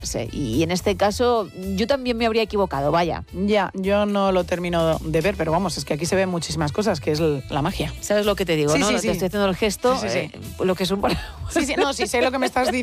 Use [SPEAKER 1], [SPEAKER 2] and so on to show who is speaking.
[SPEAKER 1] Sí, y en este caso yo también me habría equivocado, vaya.
[SPEAKER 2] Ya, yo no lo termino de ver, pero vamos, es que aquí se ven muchísimas cosas, que es la magia.
[SPEAKER 1] ¿Sabes lo que te digo,
[SPEAKER 2] Sí,
[SPEAKER 1] no?
[SPEAKER 2] sí,
[SPEAKER 1] Te
[SPEAKER 2] sí.
[SPEAKER 1] estoy haciendo el gesto,
[SPEAKER 2] Sí.
[SPEAKER 1] lo que es un...
[SPEAKER 2] Sí, no, sí sé lo que me estás diciendo.